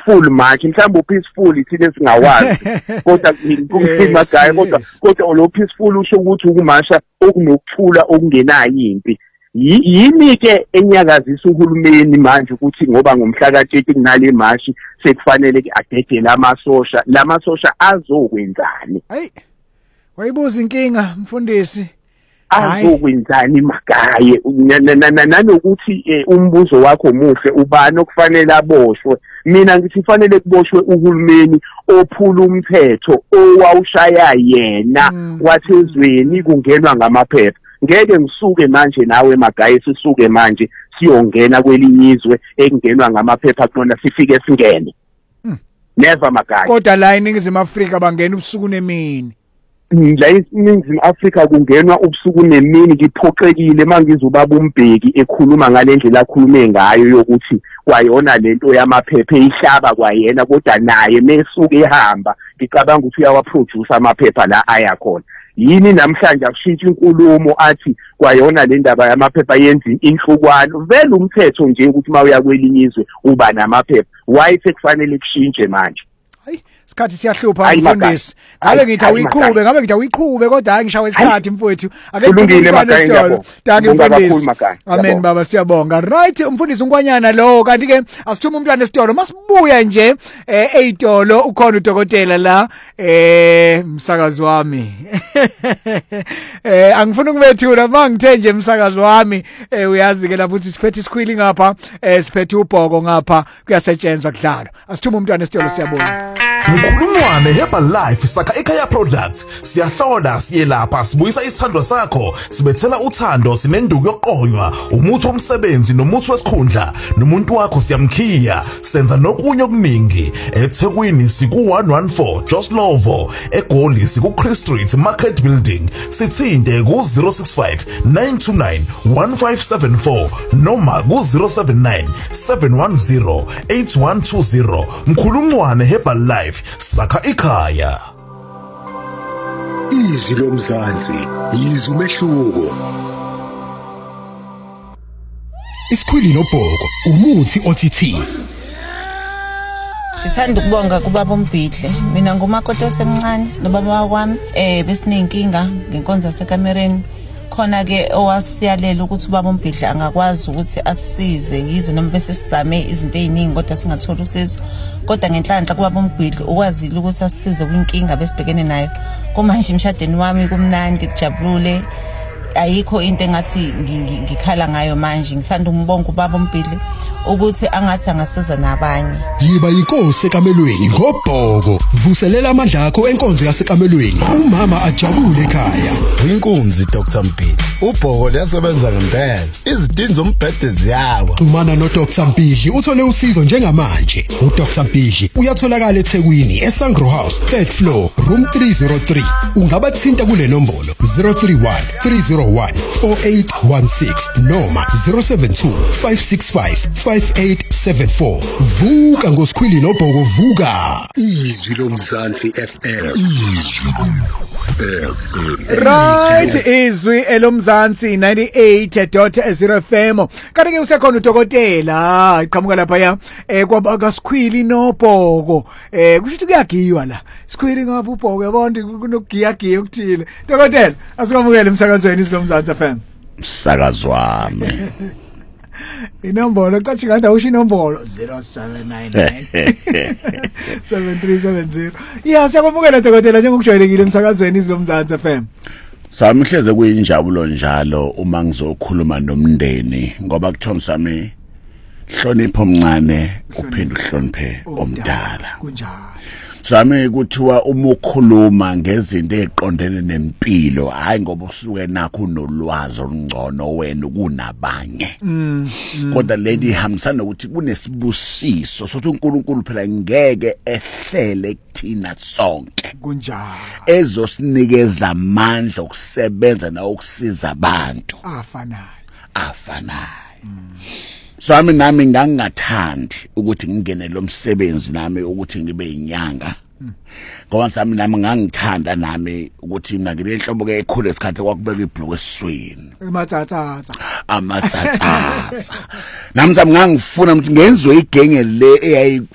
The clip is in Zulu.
peaceful manje mhlawumbe peaceful thina singawazi kodwa ngimagaya kodwa lo peaceful usho ukuthi ukumasha okunokuthula okungenayo impi yini ke enyakazisa uhulumeni manje ukuthi ngoba ngomhla ka-30 kunale mashi sekufanele ke adede lamasosha azokwenzani hayi wayibuza inkinga mfundisi azokwenzani magaye nanokuthi umbuzo wakho muhle ubani okufanele aboshwe mina ngithi fanele kuboshwe uhulumeni ophula umthetho owawushaya yena wathezweni kungenwa ngamaphepha ngeke ngisuke manje nawe magaye sisuke manje siyongena kwelinye izwe ekungenwa ngamaphepha khona sifike singene never magaye kodwa la eNingizimu Afrika bangena ubusuku nemini la eNingizimu Afrika kungenwa ubusuku nemini ngiphoxekile mangizobaba uMbheki ekhuluma ngalendlela akhulume ngayo yokuthi kwayona lento yamaphepha eyihlaba kwayena kodwa naye mesuke ehamba ngicabanga ukuthi uyawaproduce amaphepha la aya khona yini namhlanje akushintsha inkulumo athi kwayona le ndaba yamaphepha yenza inhlukwana vele umthetho nje ukuthi mawuya kwelinye izwe uba namaphepha why sekufanele kushintshe manje hayi isikhathi siyahlupha mfundisi ngabe ngithi awiqhube kodwa hayi ngishawe isikhathi mfowethu akulungile makayi danke mfundisi amen baba siyabonga right umfundisi unkwanyana lo kanti ke asithuma umntwana esitolo masibuya nje eitolo ukhona udokotela la umsakazi wami angifuna ukubethula mangithe nje umsakazi wami uyazi ke lapho uthi siphethe isikhwili ngapha siphethe ubhoko ngapha kuyasetshenzwa kudlalo asithuma umntwana esitolo siyabonga Mkhulumwane Herbalife sakha ekhaya products siyahlola siyelapha sibuyisa isithandwa sakho sibethela uthando sinenduku yokuqonywa umuthi womsebenzi nomuthi wesikhundla nomuntu wakho siyamkhiya senza nokunye okuningi eThekwini siku 114 Joslovo eGoli siku Chris Street Market Building sithinde ku 065 929 1574 noma ku 079 710 8120 Mkhulumwane Herbalife sakha ikhaya izwi lomzansi yizwe umehluko isikhwili nobhoko umuthi othithini Ngithanda ukubonga kubaba uMbhidle mina ngumakoti osemncane sinobaba wakwami besinenkinga ngenkonzo yasekamereni khona ke owasiyalela ukuthi ubaba uMbhidle angakwazi ukuthi asisize yize noma bese sizame izinto eziningi kodwa singathola usizo kodwa ngenhlanhla kubaba uMbhidle ukwazile ukuthi asisize kwinkinga besibhekene nayo kumanje emshadweni wami kumnandi kujabulule ayikho into engathi ngikhala ngayo manje ngisanda umbonga ubaba uMbhidle ukuthi angathi angasiza nabanye yiba inkosi ekamelweni ngobhoko vuselela amandla akho enkonzo yasekamelweni umama ajabule ekhaya inkunzi Dr Mpili ubhoko liyasebenza ngempela izidingo zombhede ziyawa xhumana no Dr Mpili uthole usizo njengamanje uDr Mpili uyatholakala eThekwini eSangro House 3rd floor room 303 ungabathinta kule nombolo 031 301 4816 noma 072 565 5874 vuka ngosikhwili nobhoko vuka izwi lomzansi FM right izwi elomzansi 98.0 FM kanti ke usekhona udokotela iqhamuka lapha ya kwaba sikhwili nobhoko kusho ukuthi kuyagiywa la sikhwili ngapha ubhoko yabona kunokugiya ukuthile dokotela asikamukele emsakazweni izwi lomzansi FM msakazi wami inombolo cathi nganda usho inombolo 0799 7370 yeah siyakwamukela dokotela njengokujwayelekile emsakazweni izilomzansi FM sami hleze kuyinjabulo njalo uma ngizokhuluma nomndeni ngoba kuthiwa sami hlonipho omncane uphinde uhloniphe omdala kunjalo sami kuthiwa uma ukhuluma ngezinto eziqondene nempilo hayi ngoba usuke nakho nolwazi olungcono wena kunabanye kodwa lady hamsana ukuthi kunesibusiso sothi uNkulunkulu phela ngeke ehlele kuthina sonke kunjalo ezosinikeza amandla okusebenza na ukusiza abantu afanayo Sami nami ngangathandi ukuthi ngingene lo msebenzi nami ukuthi ngibe inyanga ngoba sami nami ngangithanda nami ukuthi mina ngile nhlobo ke ekhule isikhathi kwakubeka ibhloko esiswini amatsatsa nami ngangifuna ukuthi ngenzwe igenge le eyayi